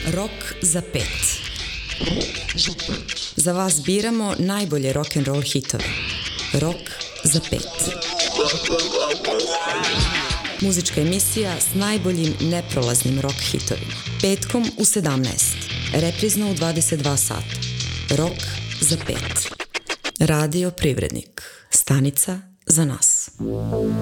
Rok za pet. Za vas biramo najbolje rock'n'roll hitove. Rok za pet. Muzička emisija s najboljim neprolaznim rock hitovima. Petkom u 17. Reprizno u 22 sata. Rok za pet. Radio Privrednik. Stanica za nas.